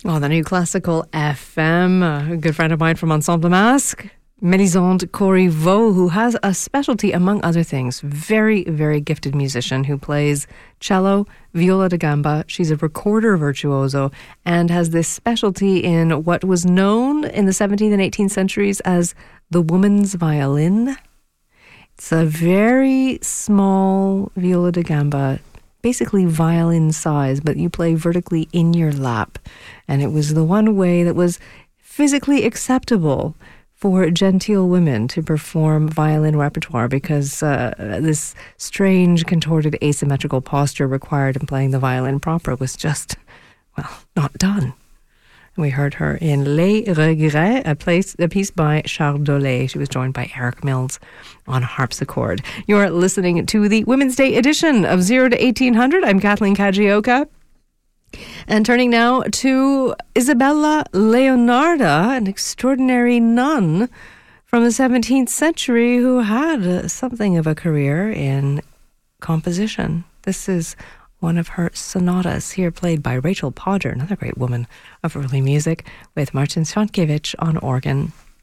Well, the new Classical FM, a good friend of mine from Ensemble Masque, Mélisande Corriveau, who has a specialty, among other things. Very, very gifted musician who plays cello, viola da gamba. She's a recorder virtuoso and has this specialty in what was known in the 17th and 18th centuries as the woman's violin. It's a very small viola da gamba, basically violin size, but you play vertically in your lap. And it was the one way that was physically acceptable for genteel women to perform violin repertoire, because this strange, contorted, asymmetrical posture required in playing the violin proper was just, well, not done. We heard her in Les Regrets, a piece by Charles Dolay. She was joined by Eric Mills on harpsichord. You're listening to the Women's Day edition of 0 to 1800. I'm Kathleen Kajioka. And turning now to Isabella Leonarda, an extraordinary nun from the 17th century who had something of a career in composition. This is one of her sonatas, here played by Rachel Podger, another great woman of early music, with Marcin Sienkiewicz on organ.